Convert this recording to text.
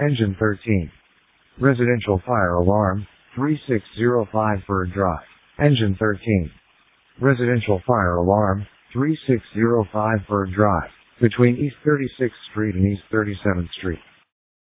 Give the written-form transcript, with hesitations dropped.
Engine 13. Residential fire alarm, 3605 Bird Drive. Engine 13. Residential fire alarm, 3605 Bird Drive, between East 36th Street and East 37th Street.